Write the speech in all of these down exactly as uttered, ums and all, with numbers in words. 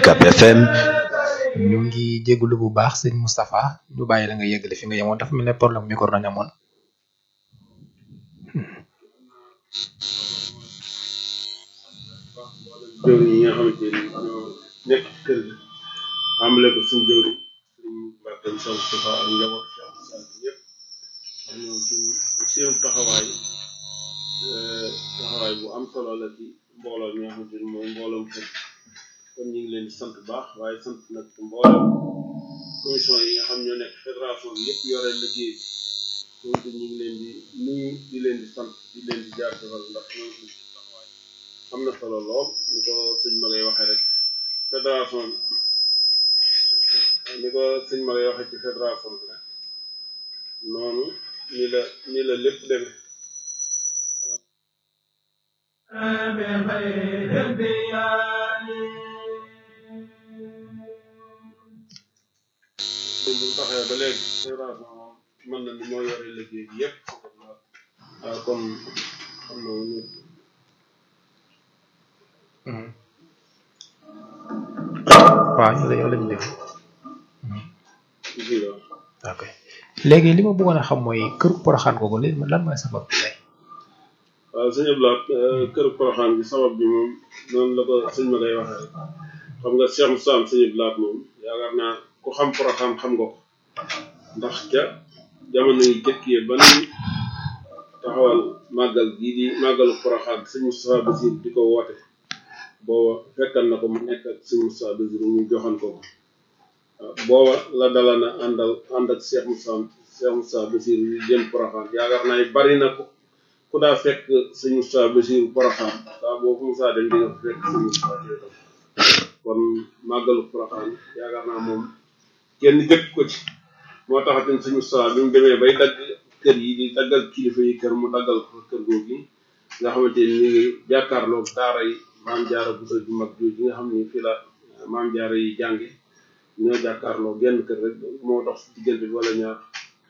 UCAB F M. ñu ngi jégalu bu baax sëñ Moustapha ñu bàyyi la nga yeggale fi nga yemoon dafa mel ne problème micro nañ amoon. jëwriñ yi nga xamante ni ñoo nekk ci kër gi amale ko suñu jëwriñ suñu mbàkkam Cheikh Moustapha ak njaboot Cheikh Moustapha bi yëpp ñoo ci seen taxawaay taxawaay bu am solo la ci mbooloo mi nga xamante ni mooy mbooloom kër kon ñu ngi leen di sant bu baax waaye sant nag mbooloo commission yi nga xam ñoo nekk fédération bi yëpp yore liggéey bi donc ñu ngi leen di nuyu di leen di sant di leen di jaajëfal ndax ñoo ci taxawaay am na solo lool ni ko sëñ ma lay waxee rek fédération bi ni ko sëñ ma lay waxee ci fédération bi rek noonu ni la ni la lépp demee bu taxee ba léegi fédération moom mën na ni moo yore liggéey bi yëpp waaw kon xam na ñu waaw ñu la yow lañu def ok léegi li ma bëggoon a xam mooy kër Porokhane googu léegi lan mooy sabab bi tey. waaw sëñ Abdoulaye kër Porokhane bi sabab bi moom noonu la ko sëñ ma lay waxee xam nga Cheikh Moussa sëñ Abdoulaye moom yaakaar naa ku xam Porokhane xam nga ko ndax ca jamono yi jëkk yi ba nañ taxawal màggal gii di màggalu Porokhane sëñ Moustapha Bassir di ko woote booba fekkal na ko mu nekk ak sëñ Moustapha Bassir ñu joxan ko ko booba la dala na àndal ànd ak Cheikh Moussa Cheikh Moustapha Bassir yu jëm Porokhane yaakaar naa bari na ko ku daa fekk sëñ Moustapha Bassir Porokhane saa boobu Moussa dem di nga fekk sëñ Moustapha kon màggalu Porokhane yaakaar naa moom kenn jëkk ko ci moo taxatin sëñ Moustapha bi mu demee bay dagg kër yi di daggal kilifa yi kër mu daggal ko kër googu nga xamante ni ñu ngi jàkkaarloog daara yi maam jaara bu ju mag jooju nga xam ne fii la maam jaara yi jànge ñoo jàkkaarloo genn kër rek moo dox diggante bi wala ñaar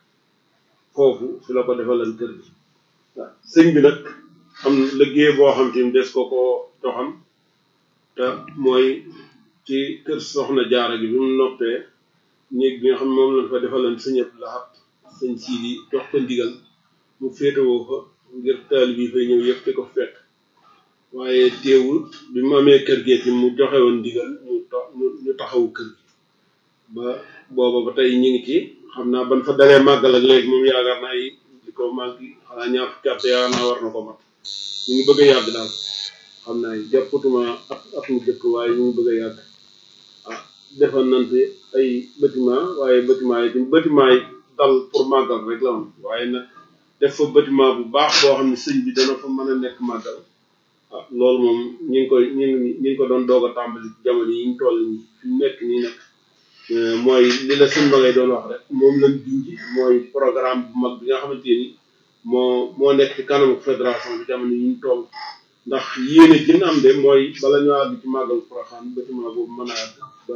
foofu fi la ko defalan kër gi waaw sëñ bi nag am liggéey boo xam te ni des ko ko doxam te mooy ci kër soxna jaara gi bi mu noppee néeg bi nga xam moom lañ fa defalan sëñ Abdou Lahad sëñ Sidi jox ko ndigal mu féetewoo fa ngir taal bi fay ñëw yëpp te ko fekk waaye teewul bi mu amee kër gee ci mu joxe woon ndigal ñu ñu taxawu kër gi ba booba ba tey ñu ngi ci xam naa ban fa dalee màggal ak léegi moom yaakaar naa yi di ko manqué xanaa ñaar fukki at yaakaar naa war na ko mat ñu ngi bëgg a yàgg daal xam naa jàppatuma at at mu jëkk waaye ñu ngi bëgg a yàgg ah defal nañ fi ay bâtiment waaye bâtiment yi tamit bâtiment yi dal pour màggal rek la woon waaye nag def fa bâtiment bu baax boo xam ne sëñ bi dana fa mën a nekk màggal ah loolu moom ñu ngi koy ñu ngi ñu ngi ko doon doog a tàmbali ci jamono yi ñu toll nii fi mu nekk nii nag mooy li la sëñ ba ngay doon wax rek moom lañ junji mooy programme bu mag bi nga xamante ni moo moo nekk ci kanamu fédération bi jamono yi ñu toll ndax yéene jën am de mooy bala ñu àgg ci màggalu Porokhane bâtiment boobu mën a àgg ba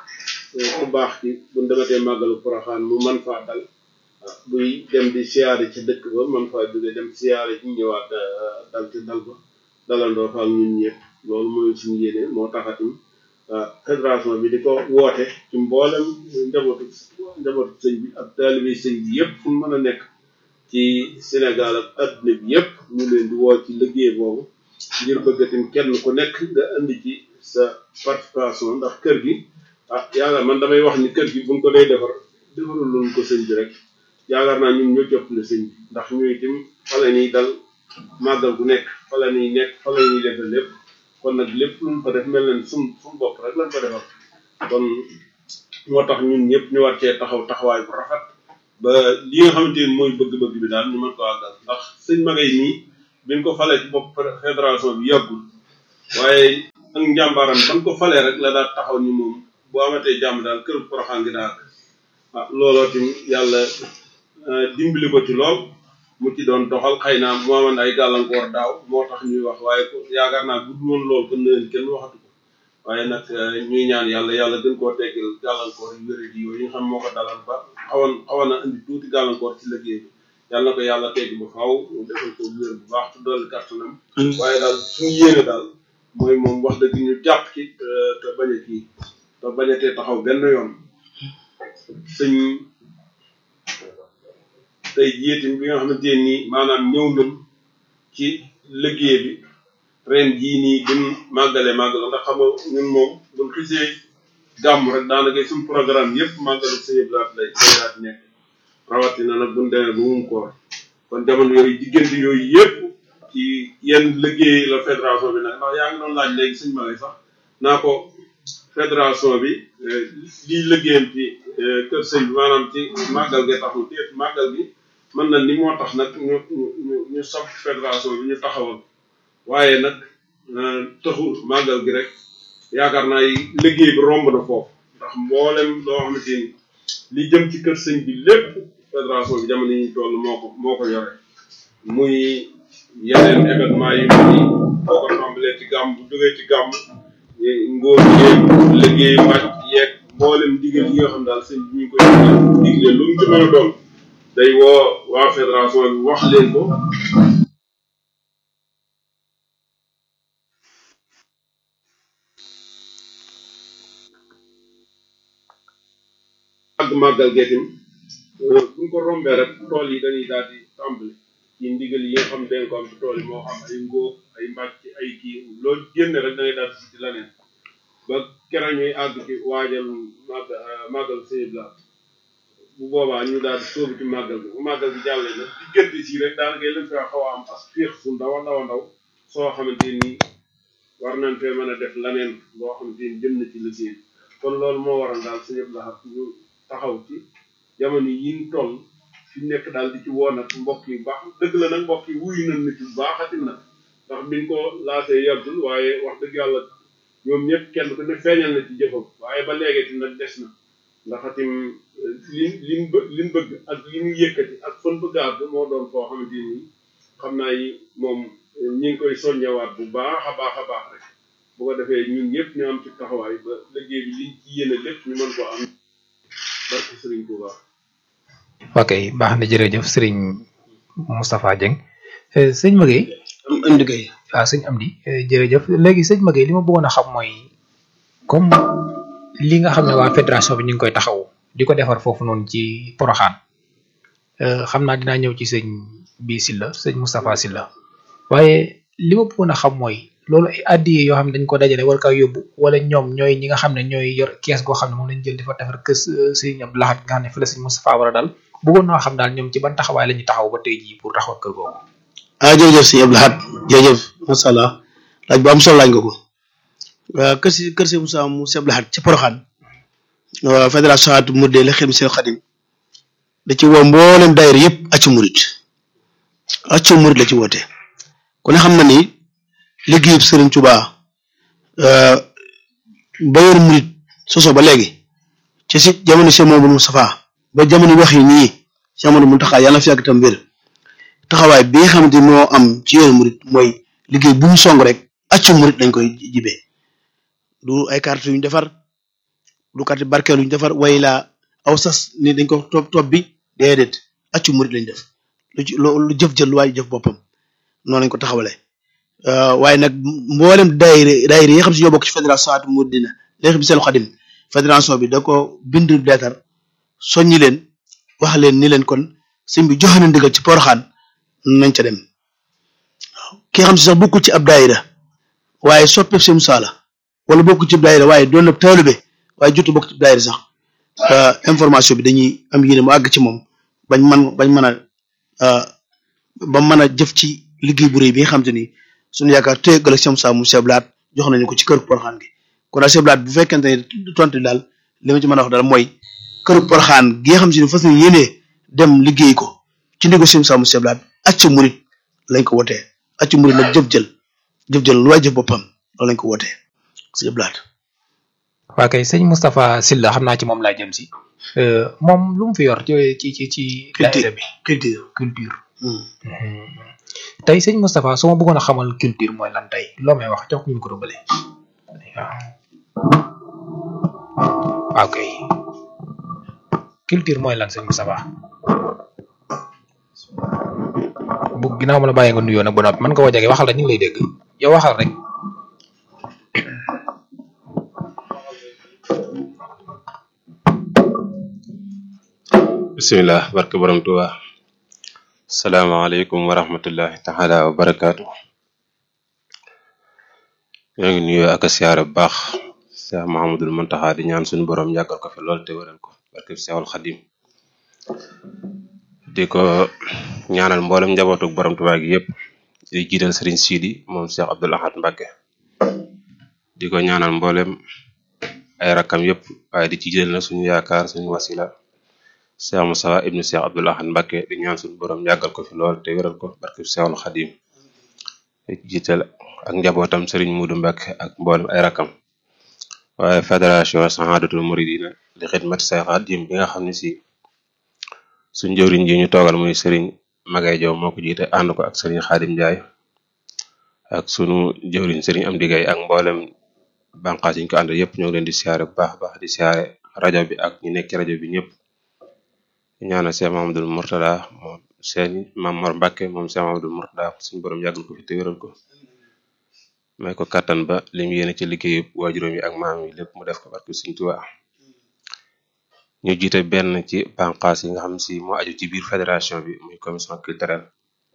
ku baax ci bu ñu dematee màggalu Porokhane mu mën faa dal buy dem di siyaare ci dëkk ba mën faa jóge dem siyaare ci ñëwaat dal ci dal ba dalandoo fa ak ñun ñëpp loolu mooy suñu yéene moo taxatim fédération bi di ko woote ci mboolem njabootu njabootu sëñ bi ak taalibe sëñ bi yëpp fu mu mën a nekk ci Sénégal ak adduna bi yëpp ñu leen di woo ci liggéey boobu ngir bëggatim kenn ku nekk nga indi ci sa participation ndax kër gi ah yàlla man damay wax ni kër gi buñ ko day defar defarul luñ ko sëñ bi rek yaakaar naa ñun ñoo jëppale sëñ bi ndax ñuy itam fa la ñuy dal màggal gu nekk fa la ñuy nekk fa la ñuy defal lépp kon nag lépp luñ fa def mel na suñ suñ bopp rek lañ ko defal kon moo tax ñun ñëpp ñu war cee taxaw taxawaay bu rafet ba li nga xamante ni mooy bëgg-bëgg bi daal ñu mën ko àggal ndax sëñ Magay nii biñ ko falee ci bopp fédération bi yàggul waaye ak njàmbaaram ban ko falee rek la daal taxaw ni moom bu amatee jàmm daal kër Porokhane gi daal ah looloo tim yàlla dimbali ko ci lool mu ci doon doxal xëy na mu amoon ay gàllankoor daaw moo tax ñuy wax waaye ko yaakaar naa bu dul woon lool kon na leen kenn waxatu ko waaye nag ñuy ñaan yàlla yàlla gën koo teggil gàllankoor yu wéri di yooyu nga xam moo ko dalal ba xawoon xawoon na indi tuuti gàllankoor ci liggéey bi yàlla na ko yàlla tegg ba faaw mu defal ko wér bu baax te dolli kàttanam waaye daal suñu yéene daal mooy moom wax dëgg ñu jàpp ci te bañ a kii te bañatee taxaw benn yoon sëñ tey jiitim bi nga xamante nii maanaam ñëw nañ ci liggéey bi ren jii nii buñ màggale màggal ndax xam nga ñun moom buñ xisee gàmm rek daanaka suñ programme yëpp màggalu sëñ Blaat lay lay daal di nekk rawatina nag buñ demee bu mum koor kon jamono yooyu diggante yooyu yëpp ci yenn liggéey la fédération bi nag ndax yaa ngi doon laaj léegi sëñ Magay sax naa ko fédération bi lii liggéeyam ci kër sëñ bi maanaam ci màggal gi taxul téet màggal gi mën na ni moo tax nag ñu ñu ñu sab fédération bi ñu taxawal waaye nag taxul màggal gi rek yaakaar naa liggéey bi romb na foofu ndax mboolem loo xamante ni li jëm ci kër sëñ bi lépp fédération bi jamono yi ñu toll moo ko moo ko yore muy yeneen événement yi muy boo ko tàmbalee ci gàmm bu jógee ci gàmm ngóor yeeg liggéey wàcc yeeg mboolem digal yi nga xam daal sëñ bi ñu koy digle lu mu ci mën a doon day woo waa fédération bi wax leen ko ak màggal geetim buñ ko rombee rek tool yi dañuy daal di tàmbali ci ndigal yi nga xam dañ ko am ci tool yi moo xam ay ngóob ay mbàcc ay kii loolu génne rek da ngay daal di ci leneen ba keroog ñuy àgg ci waajal màgg màggal sëñ Blaat bu boobaa ñu daal di sóobu ci màggal bi bu màggal bi jàllee nag diggante si rek daanaka lañ fa xaw a am as féex su ndaw a ndaw a ndaw soo xamante ni war nañ fee mën a def leneen loo xamante ni jëm na ci liggéey kon loolu moo waral daal sëñ Blaat ñu taxaw ci jamono yi ñu toll fi nekk daal di ci woo nag mbokk yi baax dëgg la nag mbokk yi wuyu nañ na ci baaxati na ndax biñ ko laasee yàggul waaye wax dëgg yàlla ñoom ñëpp kenn ku ne feeñal na ci jëfam waaye ba léegi ti nag des na ndax atim li liñ bë liñ bëgg ak li ñu yëkkati ak fan bëgg àgg moo doon foo xamante ni xam naa yi moom ñi ngi koy soññewaat bu baax a baax a baax rek bu ko defee ñun ñëpp ñu am ci taxawaay ba liggéey bi liñ ci yéene lépp ñu mën koo am barke Sëriñ Touba. ok baax na jërëjëf sëriñ Moustapha Dieng sëñ Maguette. am andi kay. waaw sëñ Amdi jërëjëf léegi sëñ Maguette li ma bëggoon a xam mooy comme li nga xam ne waa fédération bi ñu ngi koy taxaw di ko defar foofu noonu ci Porokhane xam naa dinaa ñëw ci sëñ bii Sylla sëñ Moustapha Sylla waaye li ma bëggoon a xam mooy loolu ay addiye yoo xam ne dañ ko dajale war kaa yóbbu wala ñoom ñooy ñi nga xam ne ñooy yor kees goo xam ne moom lañ jël di fa defar kër sëñ Abdou Lahad nga xam ne fi la sëñ Moustapha war a dal bëggoon naa xam daal ñoom ci ban taxawaay la ñuy taxaw ba tey jii pour taxawal kër googu. ah jërëjëf sëñ Abdou Lahad jërëjëf macha allah laaj bu am solo laaj nga ko kër si kër si Moussa Moussa Abdou Lahad ci Porokhane fédération Atou Mouride la xim seen xadim da ci woo mboolem daayira yëpp accu murid accu murid la ci woote ku ne xam na ni liggéeyub Serigne Touba ba yor murid soso ba léegi ci si jamono Cheikh Mamadou Moustapha ba jamono wax yi nii Cheikh Mamadou Mountakha yàlla na fi yàgg tam wér taxawaay bi nga xamante moo am ci yoonu murid mooy liggéey bu mu song rek accu murid dañ koy jibee du ay carte yu ñu defar du carte barkeelu yu ñu defar way la aw sas ni dañ ko topp topp bi déedéet accu murid lañ def lu ci lu jëf jël lu waaye jëf boppam noonu lañ ko taxawalee waaye nag mboolem daayira daayira yi xam si ñoo bokk ci fédération Atou Mouride léegi bi seen xadim fédération bi da ko bind leetar soññi leen wax leen ni leen kon sëñ bi joxe na ndigal ci Porokhane nañ ca dem waaw ki xam si sax bokkul ci ab daayira waaye soppeeku seen Moussa la wala bokkul ci ab daayira waaye doon na taalibe waaye jotu bokk ci ab daayira sax information bi dañuy am yéene mu àgg ci moom bañ man bañ mën a ba mën a jëf ci liggéey bu rëy bi nga xam te ni suñu yaakaar téye ëllëg Cheikh Moussa Moussa Blaat jox nañu ko ci kër Porokhane gi kon daal Cheikh Blaat bu fekkente ne tontu daal li ma ci mën a wax daal mooy kër Porokhane gi nga xam si ne fas yéene dem liggéey ko ci ndigal Cheikh Moussa Moussa Blaat accu murid lañ ko wootee accu murid nag jëf jël jëf jël lu waay jëf boppam loolu lañ ko wootee Cheikh Blaat. waa kay sëñ Moustapha Sylla xam naa ci moom laa jëm si moom lu mu fi yor ci ci ci. daayira bi culture culture. tey sëñ Moustapha su ma bëggoon a xamal culture mooy lan tey loo may wax jox ko micro bële waaw waaw kay culture mooy lan sëñ Moustapha bu ginnaaw ma la bàyyee nga nuyoo nag ba noppi mën nga woo jege waxal rek ñu ngi lay dégg yow waxal rek. bismillah barke borom Tuuba. Salaamaaleykum wa rahmatullahi taala wa barakaatu. ñoo ngi nuyu ak a siyaare bu baax Cheikh Mahamadul Muntaxa di ñaan suñu borom yàggal ko fi lool te wéral ko barke Cheikhul Xadim. di ko ñaanal mboolem njabootu borom Tuuba gi yëpp di jiital Serigne Sidi moom Cheikh Abdoul Ahad Mbacké di ko ñaanal mboolem ay rakkam yëpp waaye di ci jiital na suñu yaakaar suñu wasila Cheikh Moussa ibnu Cheikh Abdoul Ahad Mbacké di ñaan suñu borom yàggal ko fi lool te wéral ko barke Cheikhul Xadim. jiital ak njabootam Serigne Moudou Mbacké ak mboolem ay rakkam waaye fédération Sahadatul Mouridina li xidmat Cheikh Xadim bi nga xam ne si suñ jëwriñ ji ñu toogal muy Serigne Magay Jaw moo ko jiite ànd ko ak Serigne Xaadim Njaay ak sunu jëwriñ Serigne Amdi Gay ak mboolem banqaas yi ñu ko ànd yëpp ñoo ngi leen di siyaare bu baax baax di siyaare rajo bi ak ñi nekk ci rajo bi ñëpp ñaanal Cheikh Mahamadul Murtada moom seen Maam Mor Mbacké moom Cheikh Mahamadul Murtada suñu borom yàggal ko fi te wéral ko may ko kattan ba lim yéene ci liggéeyu waajuróom yi ak maam yi lépp mu def ko barke Sëriñ Tuubaa. ñu jiite benn ci banqaas yi nga xam si moo aju ci biir fédération bi muy commission culturelle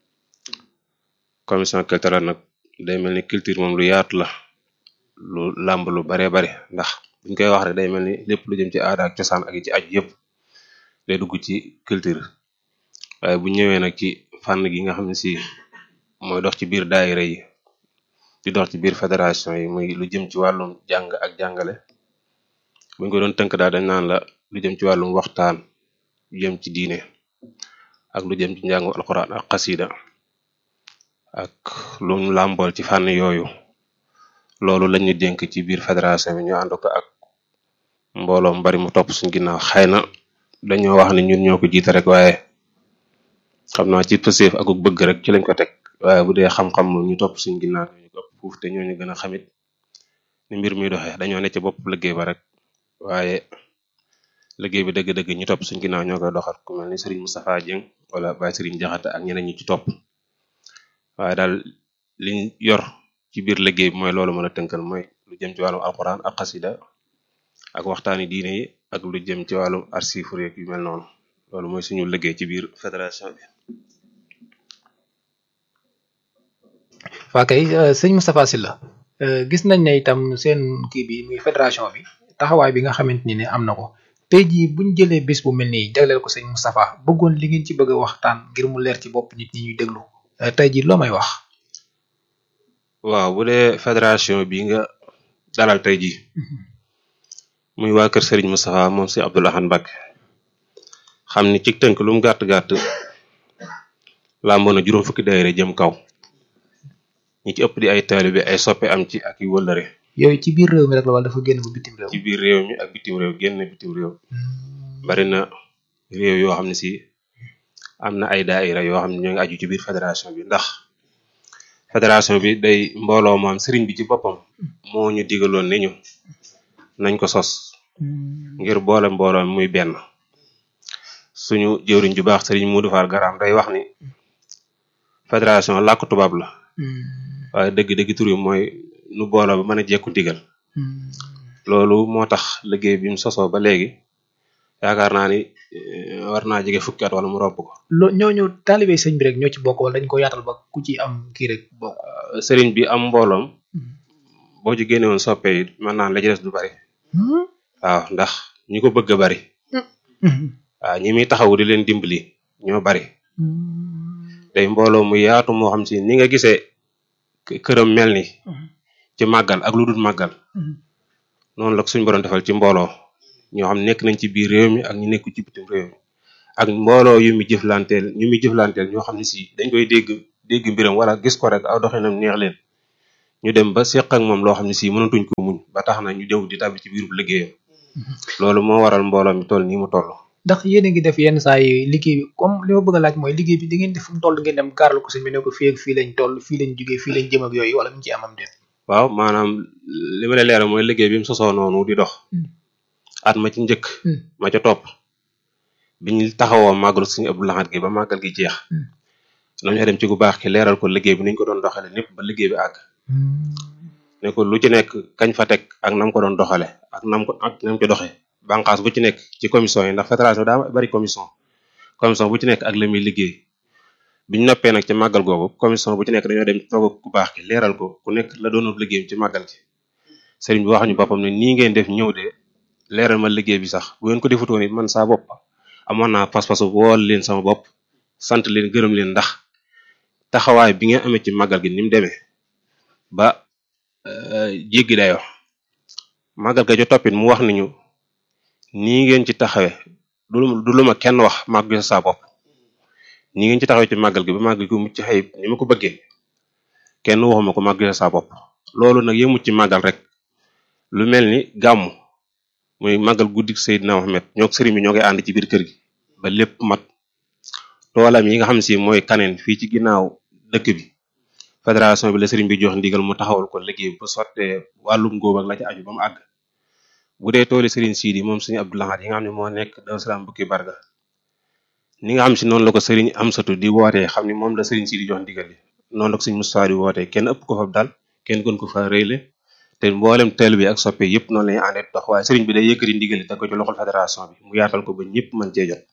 commission culturelle nag day mel ni culture moom lu yaatu la lu làmb lu baree bare ndax buñ koy wax rek day mel ni lépp lu jëm ci aada ak cosaan ak yi ci aju yëpp day dugg ci culture waaye bu ñëwee nag ci fànn gi nga xam ne si mooy dox ci biir daayira yi di dox ci biir fédération yi muy lu jëm ci wàllum jàng ak jàngale buñ ko doon tënk daal dañ naan la lu jëm ci wàllum waxtaan lu jëm ci diine ak lu jëm ci njàngu alquran ak xasida ak lu mu làmbool ci fànn yooyu loolu lañ ñu dénk ci biir fédération bi ñu ànd ko ak mbooloo mu bari mu topp suñ ginnaaw xëy na dañoo wax ne ñun ñoo ko jiite rek waaye xam naa ci pëseef ak bëgg rek ci lañ ko teg waaye bu dee xam-xam ñu topp suñ ginnaaw ñu ko ëpp fuuf te ñooñu gën a xamit ni mbir mi doxee dañoo ne ci bopp liggéey ba rek waaye liggéey bi dëgg-dëgg ñu topp suñ ginnaaw ñoo koy doxal ku mel ni Serigne Moustapha Dieng wala Baye Serigne Jaxate ak ñeneen ñi ci topp waaye daal liñ yor ci biir liggéey bi mooy loolu mën a tënkal mooy lu jëm ci wàllum alquran ak xasida ak waxtaani diine yi ak lu jëm ci wàllum archive rek yu mel noonu loolu mooy suñu liggéey ci biir fédération bi. waa kay sëñ Moustapha Sylla gis nañ ne itam seen kii bi muy fédération bi taxawaay bi nga xamante ni ne am na ko tey jii buñ jëlee bis bu mel nii jagleel ko sëñ Moustapha bëggoon li ngeen ci bëgg a waxtaan ngir mu leer ci bopp nit ñi ñuy déglu tey jii loo may wax. waaw bu dee fédération bi nga dalal tey jii muy waa kër Serigne Moustapha moom si Abdoul Ahad Mbacké xam ni ci tënk lu mu gàtt gàtt làmboo na juróom fukki daayira jëm kaw ñi ci ëpp di ay taalibe ay soppe am ci ak yu wëllëre. yooyu ci biir réew mi rek la wala dafa génn ba bitim réew. ci biir réew mi ak bitim réew génn bitim réew. bari na réew yoo xam ne si am na ay daayira yoo xam ne ñoo ngi aju ci biir fédération bi ndax fédération bi day mbooloo moom sëriñ bi ci boppam moo ñu digaloon ne ñu nañ ko sos ngir boole mbooloo muy benn suñu jëwriñ ju baax sëriñ Modou Fall Garam day wax ni fédération làkk tubaab la waaye dëgg-dëgg tur yi mooy nu booloo ba mën a jekku digal loolu moo tax liggéey bi mu sosoo ba léegi yaakaar naa ni war naa jege fukki at wala mu robb ko. loo ñooñu taalibe sëñ bi rek ñoo ci bokk wala dañ ko yaatal ba ku ci am kii rek bokk. sëriñ bi am mbooloom boo ci génne woon soppe yi mën naan la ci des du bari waaw ndax ñi ko bëgg a bari waaw ñi muy taxawu di leen dimbali ñoo bari day mbooloo mu yaatu moo xam si ni nga gisee këram mel ni ci màggal ak lu dul màggal noonu la ko suñu borom defal ci mbooloo ñoo xam nekk nañ ci biir réew mi ak ñu nekk ci bitim réew mi ak mbooloo yu muy jëflanteel ñu muy jëflanteel ñoo xam ne si dañ koy dégg dégg mbiram wala gis ko rek aw doxinam neex leen ñu dem ba seq ak moom loo xam ne si mënatuñ ko muñ ba tax na ñu jëw di tàbbi ci biirub liggéeyam loolu moo waral mbooloo mi toll nii mu toll. ndax yéen a ngi def yenn saa yi liggéey bi comme li ma bëgg a laaj mooy liggéey bi da ngeen def fu mu toll ngeen dem gaaral ko sëñ bi ne ko fii ak fii lañ toll fii lañ jugee fii lañ jëm ak yooyu wala mu ci amam déet. waaw maanaam li ma lay leeral mooy liggéey bi mu sosoo noonu di dox at ma ci njëkk ma ca topp biñ taxawoo màggalu suñu Abdou Lahad gi ba màggal gi jeex nañu dem ci gu baax ki leeral ko liggéey bi niñ ko doon doxale népp ba liggéey bi àgg ne ko lu ci nekk kañ fa teg ak nam ko doon doxale ak nam ko ak nam ko doxee banqaas bu ci nekk ci commission yi ndax fédération daa bari commission commission bu ci nekk ak la muy liggéey biñ noppee nag ci màggal googu commission bu ci nekk dañoo dem toog ak ku baax ki leeral ko ku nekk la doonul liggéeyam ci màggal gi sëriñ bi wax ñu boppam ne nii ngeen def ñëw de leeral ma liggéey bi sax bu ngeen ko defutoon it man saa bopp amoon naa pas-pasu wool leen sama bopp sant leen gërëm leen ndax taxawaay bi ngeen amee ci màggal gi ni mu demee ba jéggi dayo màggal ga jo toppit mu wax nañu nii ngeen ci taxawee du du lu ma kenn wax maa ko gis saa bopp nii ngeen ci taxawee ci màggal gi ba màggal gi mucc xëy ni ma ko bëggee kenn waxuma ko maa ko gis saa bopp loolu nag yemut ci màggal rek lu mel ni gàmmu muy màggal guddik Seydina Mohamed ñoo ko sëriñ bi ñoo koy ànd ci biir kër gi ba lépp mat toolam yi nga xam si mooy kaneen fii ci ginnaaw dëkk bi fédération bi la sëriñ bi jox ndigal mu taxawal ko liggéey bu sottee wàllum góob ak la ci aju ba mu àgg bu dee tooli sëriñ Sidi moom suñu Abdou Lahad yi nga xam ne moo nekk Daaru Salaam bukki barga ni nga xam si noonu la ko sëriñ Amsatu di wootee xam ni moom la sëriñ Sidi jox ndigal li noonu la ko sëriñ Moustapha di wootee kenn ëpp ko fa dal kenn gën ko fa rëyle te mboolem teel bi ak soppe yëpp noonu lañuy àndee dox waaye sëriñ bi day yëkkati ndigal li teg ko ci loxol fédération bi mu yaatal ko ba ñëpp mën cee jot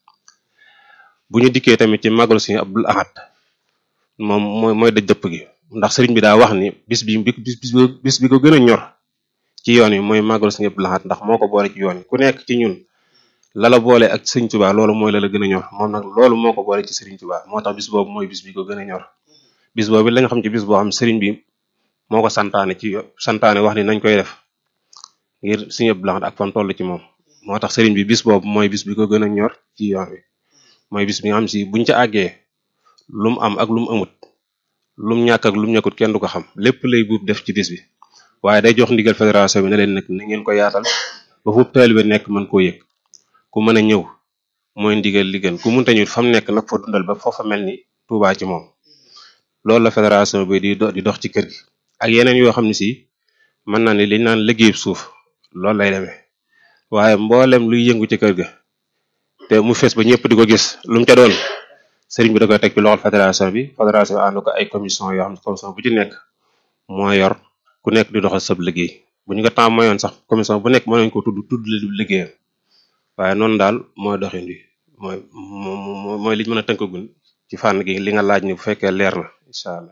bu ñu dikkee tamit ci màggalu suñu Abdou Lahad moom mooy mooy daj dëpp gi ndax sëriñ bi daa wax ni bis bi bis bis bi ko gën a ñor ci yoon yi mooy màggalu suñu Abdou Lahad ndax moo ko boole ci yoon yi ku nekk ci ñun la la boole ak sëriñ Tuubaa loolu mooy la la gën a ñor moom nag loolu moo ko boole ci sëriñ Tuubaa moo tax bis boobu mooy bis bi ko gën a ñor bis boobu la nga xam ci bis boo xam sëriñ bi moo ko santaane ci santaane wax ni nañ koy def ngir suñu Abdou Lahad ak fan toll ci moom moo tax sëriñ bi bis boobu mooy bis bi ko gën a ñor ci yoon wi mooy bis bi nga xam si buñ ca àggee lu mu am ak lu mu amut lu mu ñàkk ak lu mu ñàkkut kenn du ko xam lépp lay buub def ci bis bi waaye day jox ndigal fédération bi ne leen nag na ngeen ko yaatal ba fu taalibe nekk mën koo yëg ku mën a ñëw mooy ndigal li gën ku mënta ñëw fa mu nekk nag fa dundal ba foofa mel ni Tuubaa ci moom loolu la fédération bi di di dox ci kër gi ak yeneen yoo xam ne si mën naa ne liñ naan liggéey suuf loolu lay demee waaye mboolem luy yëngu ci kër ga te mu fees ba ñëpp di ko gis lu mu ca doon sëriñ bi da koy teg ci loxol fédération bi fédération bi ànd ko ay commission yoo xam ne commission bu ci nekk moo yor ku nekk di doxal sab liggéey bu ñu ko temps mayoon sax commission bu nekk mën nañ ko tudd tudd la du liggéeyam waaye noonu daal mooy doxin bi mooy mooy liñ mën a tënkagun ci fànn gi li nga laaj ni bu fekkee leer na incha allah.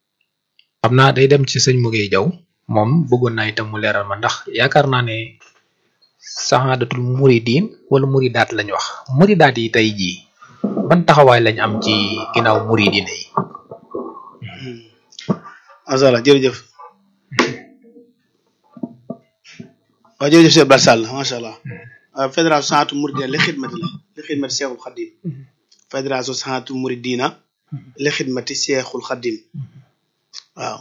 xam naa day dem ci sëñ Mougay Jaw moom bëggoon naa itam mu leeral ma ndax yaakaar naa ne saxaadatul muridin wala muridaat lañ wax muridaat yi tey jii ban taxawaay lañ am ci ginnaaw muridin yi. macha allah jërëjëf waaw jërëjëf Cheikh Bara Sall macha allah fédération saxaadatul muridina li xidmati la li xidmati Cheikhul Khadim fédération saxaadatul muridina li xidmati Cheikhul Khadim waaw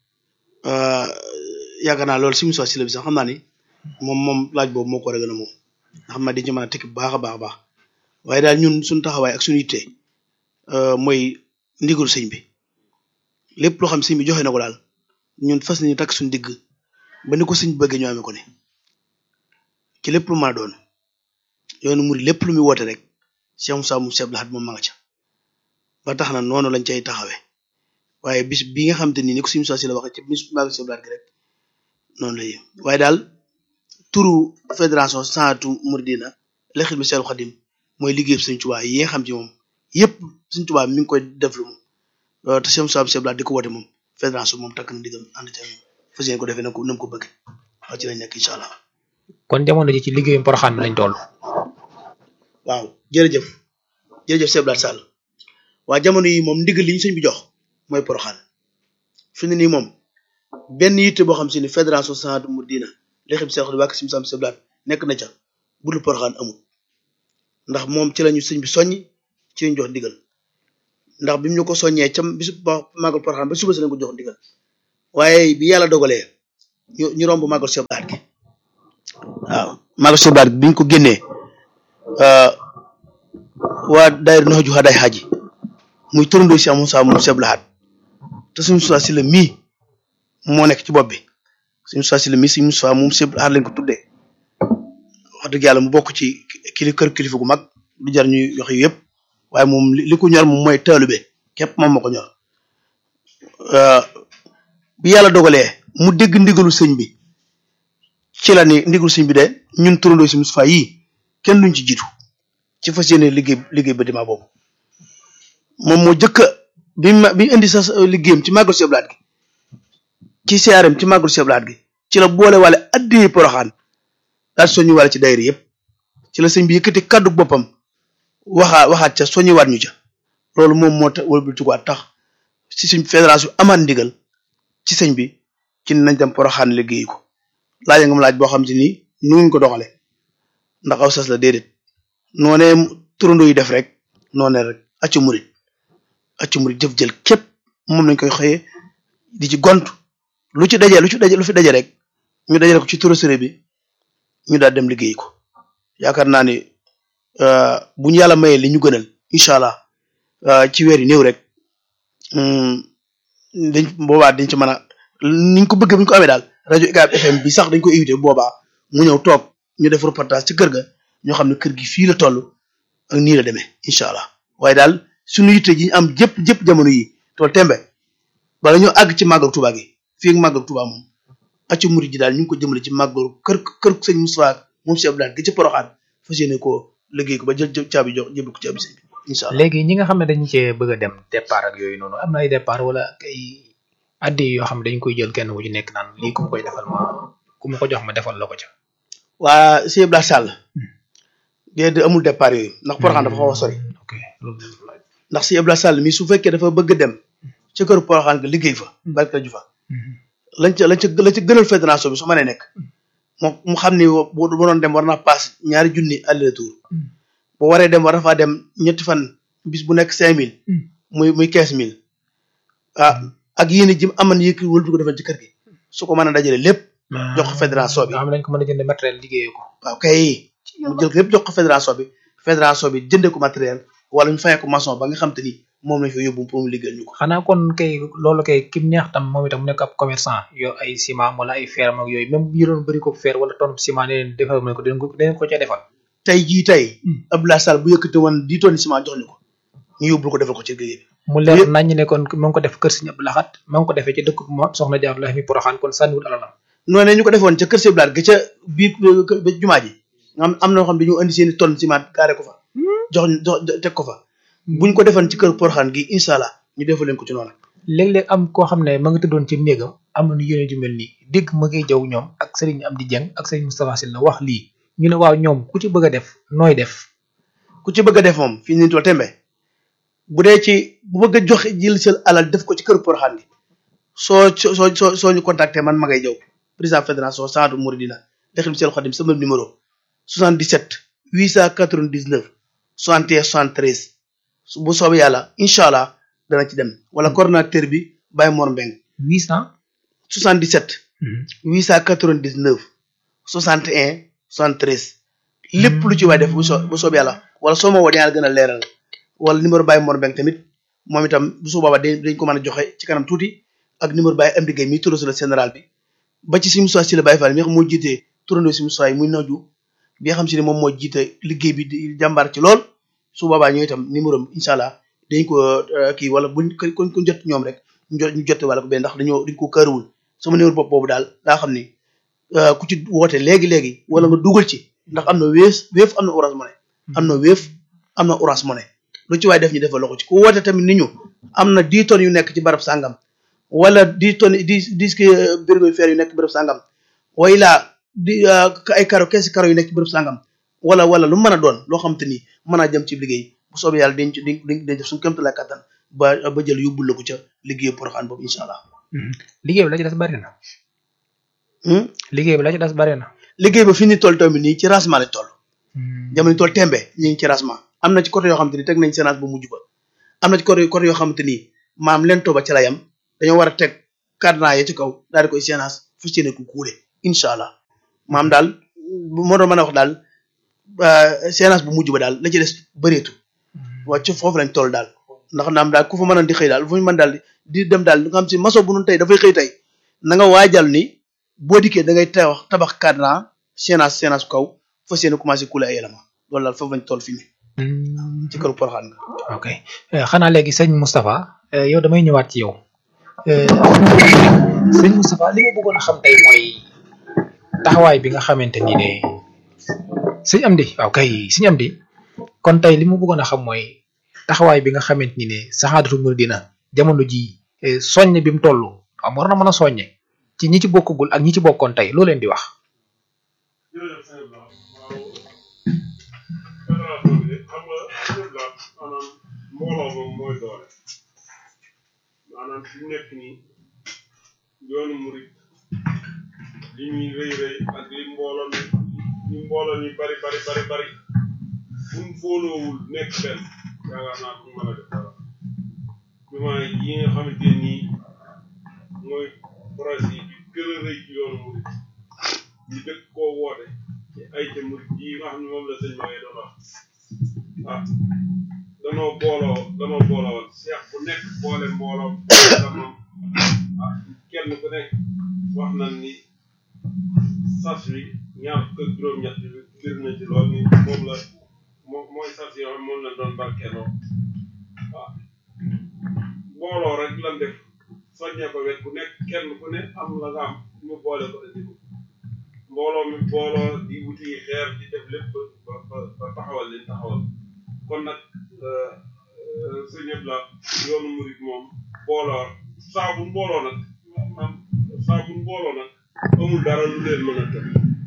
yaakaar naa loolu si mu si la bi sax xam naa ni moom moom laaj boobu moo ko war a gën a moom nga xam naa di ci mën a tekki bu baax a baax a baax waaye daal ñun suñu taxawaay ak suñu yitte mooy ndigalu sëñ bi lépp loo xam sëñ bi joxe na ko daal ñun fas nañu takk suñu digg ba ni ko sëñ bi bëggee ñu amee ko ne ci lépp lu mën a doon yoonu muri lépp lu muy woote rek Cheikh Moussa mu Cheikh Abdou Lahad moom ma nga ca ba tax na noonu lañ cay taxawee waaye bis bi nga xam te ni ni ko sëñ Moussa si la waxee ci bis magal Cheikh Abdou Lahad gi rek noonu la yem waaye daal turu fédération saxaadatul muridina li xidmati Cheikhul Khadim mooy liggéey Sëñ Tuubaa yi nga xam ci moom yëpp Sëñ Tuubaa mi ngi koy def lu moom te Cheikh Moussa Cheikh Abdou Lahad di ko woote moom fédération moom takk na digam ànd ca fas yéene ko defee na ko na mu ko bëgg waaw ci lañ nekk incha allah. kon jamono ji ci liggéeyum Porokhane bi lañ toll. waaw jërëjëf jërëjëf Cheikh Bara Sall waa jamono yi moom ndigal li ñu sëñ bi jox mooy Porokhane fi mu ne nii moom benn yitte boo xam si ni fédération saxaadatul muridina li xidmati Cheikhul Khadim Sëñ Sam Cheikh Abdou Lahad nekk na ca budul Porokhane amul ndax moom ci lañu sëñ bi soññ ci lañ jox ndigal ndax bi mu ñu ko soññee ca bisu ba màggal Porokhane ba suba si lañ ko jox ndigal waaye bi yàlla dogalee ñu ñu romb màggal Cheikh Abdou Lahad gi waaw màggal Cheikh Abdou Lahad bi ñu ko génnee waa daayira Nahju Hadaay Haji muy turandoo Cheikh Moussa moom Cheikh Abdou Lahad te suñu Moussa si la mii moo nekk ci bopp bi suñu Moussa si la mii suñu Moussa moom Cheikh Abdou Lahad lañ ko tuddee wax dëgg yàlla mu bokk ci kili kër kilifa gu mag du jar ñuy yox yu yëpp waaye moom li ko ñor moom mooy taalibe képp moom moo ko ñor bi yàlla dogalee mu dégg ndigalu sëñ bi ci la ni ndigalu sëñ bi de ñun turandoo si Moustapha yii kenn duñ ci jiitu ci fas yéene liggéey liggéey bâtiment boobu moom moo jëkk bi ma bi indi sa liggéeyam ci màggal Sëñ Abdou Lahad gi ci siyaaram ci màggal Sëñ Abdou Lahad gi ci la boole wale addi Poroxaan daal soññu wale ci daayira yëpp ci la sëñ bi yëkkati kaddu boppam waxaa waxaat ca soññiwaat ñu ca loolu moom moo tax wala bu tugaat tax ci suñ fédération amaat ndigal ci sëñ bi ci nañ dem Poroxaan liggéey ko laaj nga ma laaj boo xam si ni nu ngi ko doxale ndax aw sas la déedéet noonee turandoo yi def rek noonee rek accu murit accu murit jëf jël képp moom lañ koy xëyee di ci gont lu ci daje lu ci daje lu fi daje rek ñu dajale ko ci trésorier bi ñu daal dem liggéey ko yaakaar naa ni bu ñu yàlla mayee li ñu gënal incha allah ci weer yi néew rek dañ boobaa dañ ci mën a niñ ko bëgg bu ñu ko amee daal rajo U C A B F M bi sax dañ ko invité boobaa mu ñëw toog ñu def reportage ci kër ga ñoo xam ne kër gi fii la toll ak nii la demee incha allah waaye daal suñu yitte ji ñu am jëpp jëpp jamono yi tool tembe bala ñoo àgg ci màggal Tuubaa gi fii ak màggal Tuubaa moom accu murid ji daal ñu ngi ko jëmale ci màggalu kër kër sëñ Moustapha moom Sëñ Abdou Lahad gi ci Poroxaan fas yéene koo liggéey ko ba jël caabi jox jébal ko caabi sëñ bi incha allah. léegi ñi nga xam ne dañu cee bëgg a dem départ ak yooyu noonu am na ay départ wala ay addi yoo xam ne dañ koy jël kenn wu ci nekk naan lii ku ma koy defal ma ku ma ko jox ma defal la ko ca. waa Sëñ Abdou Lahad Sall déedéet amul départ yooyu ndax Poroxaan dafa xaw a sori. ok ndax Sëñ Abdou Lahad Sall mi su fekkee dafa bëgg dem ca kër Poroxaan nga liggéey fa barke ju fa lañ ca lañ ca la ca gënal fédération bi su mënee nekk moom mu xam ni bu doon dem war naa paas ñaari junni aller retour bu waree dem war na faa dem ñetti fan bis bu nekk cinq mille muy muy quinze mille ah ak yéen a jëm aman yëkk wël du ko defal ci kër gi su ko mën a dajale lépp jox ko fédération bi am nañ ko mën a jënd matériel liggéeyee ko waaw kay mu jël ko lépp jox ko fédération bi fédération bi jëndee ko matériel wala ñu fayee ko maçon ba nga xam te ni moom lañ fa yóbbu pour mu liggéeyal ñu ko. xanaa kon kay loolu kay kim neex tam moom itam mu nekk ab commerçant yoo ay ciment wala ay fer ak yooyu même yi doon bëri ko fer wala tonne ciment ne leen defal ma ko dinañ ko dinañ ko ca defal. tey jii tey Abdou Lahad Sall bu yëkkate woon dix tonnes ciment jox ñu ko ñu yóbbu ko defal ko ci liggéey bi. mu leer nañ ne kon ma ngi ko def kër Sëñ Abdou Lahad ma ngi ko defee ci dëkk bu soxna Jaara Lahi mi Poroxaan kon sànniwut alalam. noonu ñu ko defoon ca kër Sëñ Abdou Lahad ga ca biir ba jumaa ji nga am am na ñoo xam dañoo indi seen i tonne ciment gaare ko fa jox jox teg ko fa buñ ko defoon ci kër Poroxaan gi incha allah ñu defal leen ko ci noonu. léeg-léeg am koo xam ne ma nga tëddoon ci néegam am na ñu yéene ju mel nii dégg ma ngay jaw ñoom ak Serigne Amdi Dieng ak Serigne Moustapha Sylla wax lii ñu ne waaw ñoom ku ci bëgg a def nooy def. ku ci bëgg a def moom fii nii tool tembe bu dee ci bu bëgg a joxe jël seen alal def ko ci kër Poroxaan gi soo soo soo soo ñu contacté man ma ngay jaw président fédération Saadu Mouridina Dexil Sel Xadim sama numéro soixante-dix-sept huit cent quatre-vingt-dix-neuf soixante et un soixante-treize bu soobee yàlla incha allah dana ci dem wala coordonnateur bi Baye Mor Mbeng huit cent soixante-dix-sept huit cent quatre-vingt-dix-neuf soixante et un soixante-treize lépp lu ci waay def bu so bu soobee yàlla wala soo ma woo dinaa la gën a leeral wala numéro Baye Mor Mbeng tamit moom itam bu su boobaa dañ ko mën a joxe ci kanam tuuti ak numéro Baye Amdi Gueye mi trésorier général bi ba ci Serigne Moustapha Sylla Baye Fall mi nga xam moo jiite turandoo Serigne Moustapha yi muy naju bi nga xam si ne moom moo jiite liggéey bi di jàmbaar ci lool su boobaa ñooy itam numéro am incha allah dañ ko kii wala buñ ko ko jot ñoom rek ñu jot wala ko benn ndax dañoo dañ ko këriwul sama numéro bopp boobu daal daa xam ni ku ci woote léegi léegi wala nga dugal ci ndax am na Wave Wave am na Orange Money am na Wave am na Orange Money lu ci waay def ñu defal la ko ci ku woote tamit ni ñu am na dix tonnes yu nekk ci barab sangam wala dix tonnes dix dix bérigo fer yu nekk ci barab sangam way laa di ay karo keesi karo yu nekk ci bërëb sangam wala wala lu mën a doon loo xam te ni mën a jëm ci liggéey bu soobee yàlla dañ ci dañ dañ def suñu kéemtalaay kattan ba ba jël yóbbul la ko ca liggéeyu Poroxaan boobu incha allah. liggéey bi la ci des bari na. liggéey bi la ci des bari na. liggéey ba fi ñu toll tamit nii ci rangement lañ toll. jamono toll tembe ñu ngi ci rangement am na ci côté yoo xamante ni teg nañ séance bu mujj ba am na ci côté côté yoo xamante ni maam leen tooba ci la yam dañoo war a teg cadenas yi ci kaw daal di koy séance fu ci ne ku kuule incha allah. maam daal moo doon mën a wax daal séance bu mujj ba daal la ci des bëreetu wàcc foofu lañ toll daal ndax naam daal ku fa mën a di xëy daal fu ñu mën daal di dem daal nga xam si maçon bu nun tey dafay xëy tey na nga waajal ni boo dikkee da ngay tabax tabax cadran séance séance kaw fas yéene commencé couler ay élément loolu daal foofu lañ toll fi ni ci këru Poroxaan nga. ok xanaa léegi sëñ Moustapha yow damay ñëwaat ci yow sëñ Moustapha li nga bëggoon a xam tey mooy taxawaay bi nga xamante ni ne sëñ Amdi waaw kay sëñ Amdi kon tey li mu bëggoon a xam mooy taxawaay bi nga xamante ni ne Sahadatou Mouridina jamono ji soññ bi mu toll am war na mën a soññe ci ñi ci bokkagul ak ñi ci bokkoon tey loo leen di wax. jërëjëf sëñ Ba waaw fédération bi de xam nga sëñ Ba maanaam mbooloo moom mooy doole maanaam fi mu nekk nii yoonu murid li ñuy rëy rëy ak li mbooloo mi li mbooloo mi bari bari bari bari buñ fóoloowul nekk benn yaakaar naa ko mën a def dara jumaa yi nga xamante nii mooy projet bi gën a rëy ci yoonu murid ñu dëkk koo woote ci ay ca murid yi nga xam ne moom la sëñ Maguette doon wax ah danoo booloo danoo booloo woon seex bu nekk boole mbooloo moom ah kenn ku nekk wax nañ ni sas wi ñaar fukk ak juróom-ñett bir na ci lool ni moom la moom mooy sas yoo xam moom la doon barkeeloo waaw mbooloo rek lan def soññee ko wet ku nekk kenn ku ne am la nga am ñu boole ko indi ko mbooloo mi booloo di wuti xeer di def lépp ba ba ba taxawal leen taxawal kon nag sëñ la yoonu murid moom booloo saa bu mbooloo nag maanaam saa bu mbooloo nag amul dara lu leen mën a tënk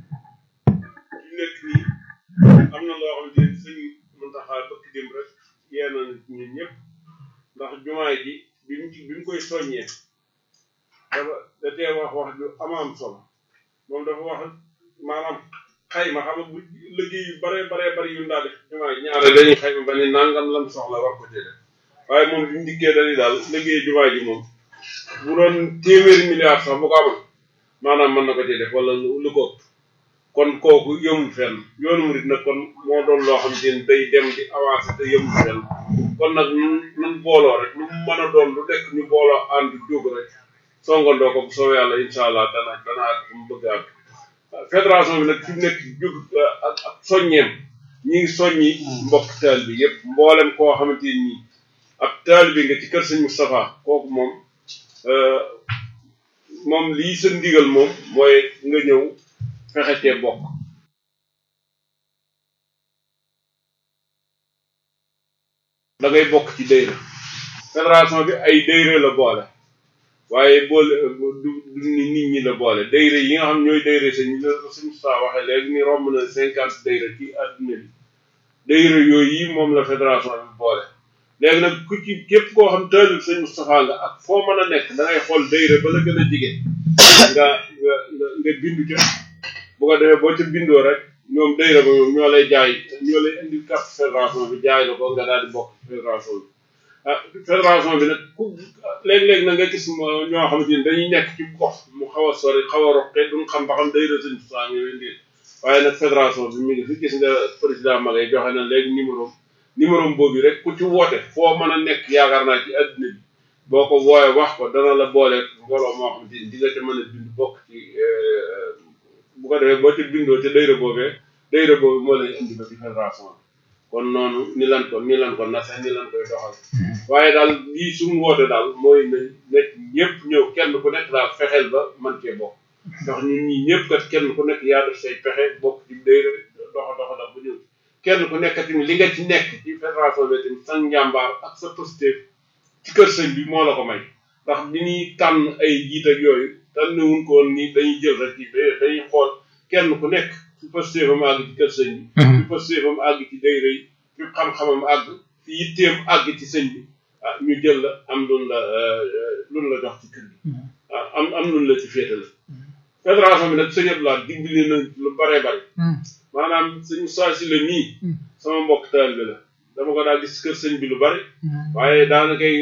fi nekk nii am na loo xam ne sëñ Muntaxa bëgg dem rek yee na ñun ñëpp ndax jumaay ji bi mu bi mu koy soññee dafa da tee wax wax ju ama am solo moom dafa wax maanaam xayma xam nga bu liggéey yu bare bare bari yu ndaa def jumaa ji ñaare dañuy xayma ba ni nangam lan soxla war ko ci def waaye moom bi mu dikkee dañuy daal liggéey jumaa ji moom bu doon téeméeri milliards sax bu ko amoon maanaam mën na ko ci def wala lu ko ëpp kon kooku yëmul fenn yoonu murid nag kon moo doon loo xam te day dem di avancer te yëmul fenn kon nag ñun ñun booloo rek lu mu mën a doon lu nekk ñu booloo ànd jóg rek songandoo ko bu soobee yàlla incha allah dana dana ak mu bëgg ak fédération bi nag fi mu nekk jóg ak ak soññeem ñi ngi soññi mbokk taal bi yëpp mboolem koo xamante ni ab taal bi nga ci kër sëñ Moustapha kooku moom moom lii sa ndigal moom mooy nga ñëw fexe cee bokk da ngay bokk ci dayra fédération bi ay dayra la boole waaye boole du nit ñi la boole dayra yi nga xam ñooy dayra sëñ la suñu saa waxee léegi ni romb na cinquante dayra ci àdduna bi dayra yooyu yi moom la fédération bi boole léegi nag ku ci képp koo xam taalib sëñ Moustapha nga ak foo mën a nekk da ngay xool dayra ba la gën a jigéen nga nga nga bindu ca bu ko defee boo ca bindoo rek ñoom dayra ba ñoom ñoo lay jaay ñoo lay indi carte fédération bi jaay la ko nga daal di bokk fédération bi ah fédération bi nag ku léeg-léeg na nga gis ñoo xamante ni dañuy nekk ci gox mu xaw a sori xaw a roqe duñ xam ba xam dayra sëñ Moustapha ñu leen di waaye nag fédération bi mi ngi fi gis nga président Maguette joxe na léegi numéro numéro boobu rek ku ci woote foo mën a nekk yaakaar naa ci adduna bi boo ko wooyee wax ko dana la boole mbooloo moo xam te di nga ca mën a bind bokk ci bu ko defee boo ci bindoo ca dayra boobee dayra boobu moo lay indi ba ci fédération bi kon noonu ni lan ko ni lan ko nase ni lan koy doxal waaye daal lii suñu woote daal mooy na nekk ñëpp ñëw kenn ku nekk daal fexeel ba man cee bokk ndax ñun ñii ñëpp kat kenn ku nekk yaa def say pexe bokk ci dayra doxa doxa dox bu ñëw kenn ku nekk tamit li nga ci nekk ci fédération bi tamit sa njàmbaar ak sa positif ci kër sëñ bi moo la ko may ndax bi ñuy tànn ay jiit ak yooyu tànnuwuñ ko woon ni dañuy jël rek ci dañuy xool kenn ku nekk fi positifam àgg ci kër sëñ bi fi positifam àgg ci dayra yi fi xam-xamam àgg fi yitteem àgg ci sëñ bi ah ñu jël la am luñ la luñ la jox ci kër gi ah am am luñ la ci féete la fédération bi nag sëñ Abdoulaye dimbali na lu bare bare maanaam sëñ saa si la nii sama mbokk taal bi la dama ko daal gis kër sëñ bi lu bari waaye daanakay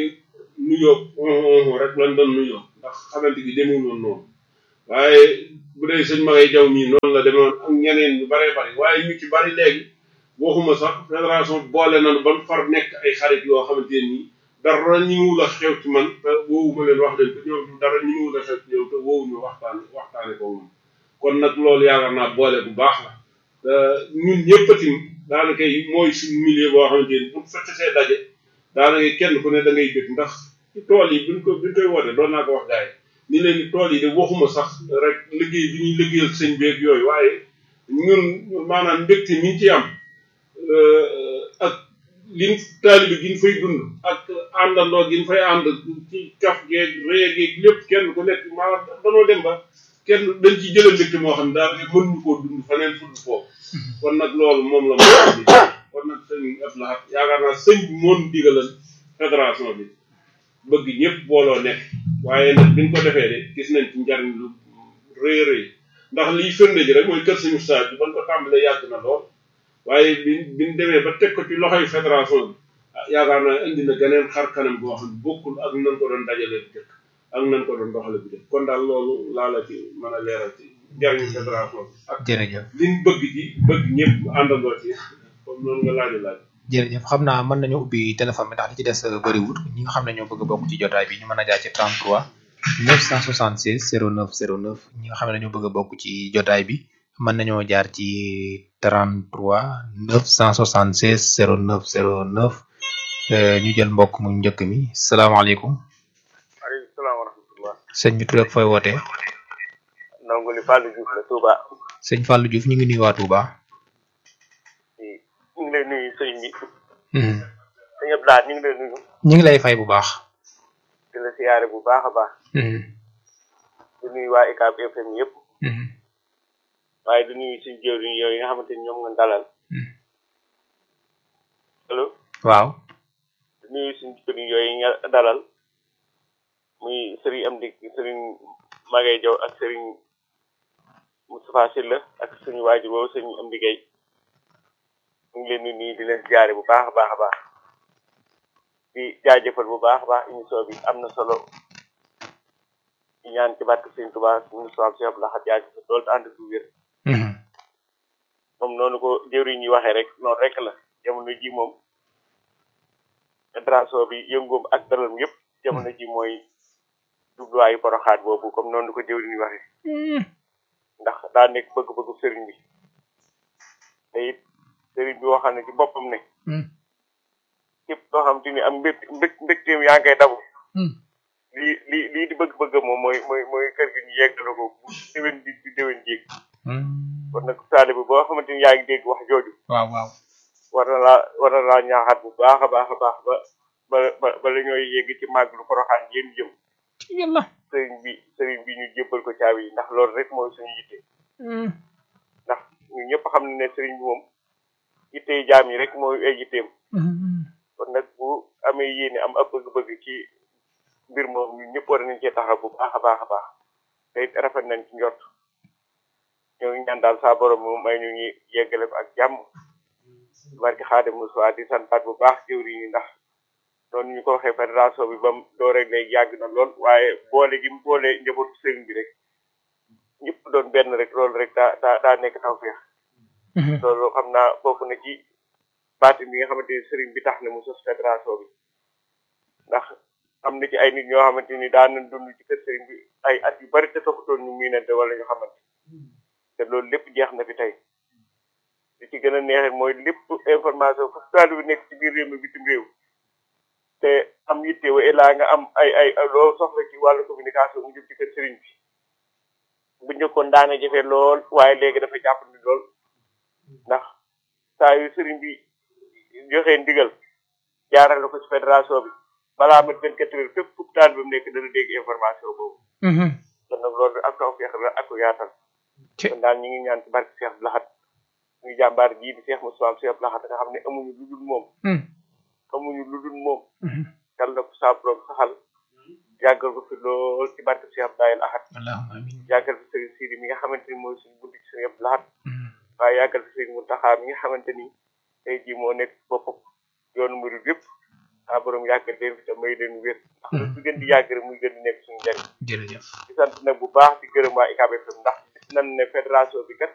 nuyoo rek lan doon nuyoo ndax xamante gi demul woon noonu waaye bu dee sëñ Maguette Diaw mii noonu la demoon ak ñeneen ñu baree bari waaye ñu ci bari léegi waxuma sax fédération boole nañu ba mu far nekk ay xarit yoo xamante nii dara ñëwul a xew ci man te woowuma leen wax leen te ñoom dara ñëwul a xew ci ñoom te woowuñu waxtaan waxtaane ko moom kon nag loolu yaakaar naa boole bu baax la ñun ñëpp tamit daanaka mooy suñu milieu boo xamante ni bu fekkee see daje daanaka kenn ku ne da ngay dégg ndax ci tool yi buñ ko buñ koy woote doon naa ko wax gars yi ni leen ni tool yi de waxuma sax rek liggéey bi ñuy liggéeyal sëñ beeg yooyu waaye ñun maanaam mbégte mi ñu ci am ak liñ taalibi giñ fay dund ak àndandoo giñ fay ànd ci kaf geeg ree geeg lépp kenn ku nekk maa danoo dem ba kenn dañ ci jëlee mbégte moo xam ne daal ne mënuñu koo dund faneen fudd foofu kon nag loolu moom la moo bi kon nag sëñ Abdou Lahad yaakaar naa sëñ bi moom digalal fédération bi bëgg ñëpp booloo nekk waaye nag biñ ko defee de gis nañ ci njariñ lu rëy rëy ndax liy firnde ji rek mooy kër sëñ Moustapha bi ban ko tàmbalee yàgg na lool waaye bi biñ demee ba teg ko ci loxoy fédération bi ah yaakaar naa indi na geneen xar kanam boo xam ne bokkul ak nan ko doon dajalee bu jëkk ak nan ko doon doxale bu jëkk kon daal loolu laa la ci mën a leeral ci njariñu fédération bi ak jërëjëf liñ bëgg ci bëgg ñëpp àndandoo ci comme noonu nga laaj laaj jërëjëf xam naa mën nañu ubbi téléphone bi ndax li ci des bëriwul ñi nga xam ne ñoo bëgg a bokk ci jotaay bi ñu mën a jaar ci trente-trois neuf cent soixante-seize zéro neuf zéro neuf ñi nga xam ne ñoo bëgg a bokk ci jotaay bi mën nañoo jaar ci trente-trois neuf cent soixante-seize zéro neuf zéro neuf ñu jël mbokk mu njëkk mi salaamaaleykum. waaleykum salaam wa rahmatulah. sëñ bi tur ak fooy wootee. ndongo li Fallou Diouf la Touba. sëñ Fallou Diouf ñu ngi nuyu waa Touba. ñu ngi lay nuyu sëñ bi. sëñ Abdou Lahad ñu ngi lay nuyu. ñu ngi lay fay bu baax. di la siyaare bu baax a baax. di nuyu waa U C A B F M yëpp. waaye di nuyu suñu jëwriñ yooyu nga xamante ni ñoom nga dalal. allo. waaw. di nuyu suñu jëwriñ yooyu nga dalal muy Serigne Amdi Serigne Magaye Diaw ak Serigne Moustapha Sylla ak suñu waajur woowu Serigne Amdi Gueye ñu ngi leen di nuyu di leen siyaare bu baax a baax a baax di jaajëfal bu baax a baax émission bi am na solo di ñaan ci barke Serigne Touba suñu soxla Cheikh Abdou Lahad jaajëfal loolu te ànd ak wér. moom noonu ko jëwriñ ñi waxee rek noonu rek la jamono ji moom fédération bi yëngoom ak dalam yëpp jamono ji mooy jubluwaayu Porokhane boobu comme noonu ko jëwriñ ñi waxee ndax daa nekk bëgg-bëggu sëriñ bi te it sëriñ bi waxal na ci boppam ne képp koo xam te ni am mbég mbég mbégteem yaa ngay dabu lii lii lii di bëgg-bëgg moom mooy mooy mooy kër gi ñu yeggale ko bu déwén bi di déwén jéeg kon nag taalibe bi boo xamante ni yaa ngi dégg wax jooju waaw waaw war na laa war na laa ñaaxaat bu baax a baax a baax ba ba ba ba la ñooy yegg ci màggalu Porokhane yéen jëm yàlla sëriñ bi sëriñ bi ñu jébbal ko caabi yi ndax loolu rek mooy suñu yitte ndax ñun ñëpp xam ne ne sëriñ bi moom yitte jaam yi rek mooy ay yitteem kon nag bu amee yéene am ab bëgg-bëgg ci mbir moom ñun ñëpp war nañ cee taxaw bu baax a baax a baax te it rafet nañ ci njort ñoo ngi ñaan daal saa borom moom may ñu ñu yeggale ko ak jàmm barki Xaadim Musaa di santaat bu baax jëwriñ yi ndax noonu ñu ko waxee fédération bi ba mu doo rek léegi yàgg na lool waaye boole gi mu boole njabootu sëriñ bi rek ñëpp doon benn rek loolu rek daa daa daa nekk taw feex loolu xam naa bokk na ci baati bi nga xamante ni sëriñ bi tax na mu sos fédération bi ndax am na ci ay nit ñoo xamante ni daan nañ dund ci kër sëriñ bi ay at yu bari te taxutoon ñu miinante wala ñu xamante te loolu lépp jeex na fi tey li ci gën a neexee mooy lépp information fu taalibe bi nekk ci biir réew mi bitim réew te am yitte wa laa nga am ay ay loo soxla ci wàllu communication mu jëm ci kër sëriñ bi bu njëkkoon daana jafe lool waaye léegi dafa jàpp ni lool ndax saa yu sëriñ bi joxee ndigal jaarale ko ci fédération bi balaa mat vingt-quatre heures fépp fu taalibe bi mu nekk dana dégg information boobu kon nag loolu ak taw feex la ak yaatal kon daal ñu ngi ñaan ci barke Cheikh Abdou Lahad muy jàmbaar jii di Cheikh Moustapha Cheikh Abdou Lahad nga xam ne amuñu lu dul moom amuñu lu dul moom yal na ko saa borom saxal yàggal ko fi lool ci barke Cheikh Abdou Lahad allahumma amiin yàggal fi Serigne Sidi mi nga xamante ni mooy suñu buntu ci Serigne Abdou Lahad waaye yàggal fi Serigne Mountakha mi nga xamante ni tey jii moo nekk boppam yoonu murid yëpp saa borom yàggal leen fi te may leen wér ndax lu fi gën di yàgg rek muy gën di nekk suñu njariñ jërëjëf di sant nag bu baax di gërëm waa U C A B F M ndax gis nañ ne fédération bi kat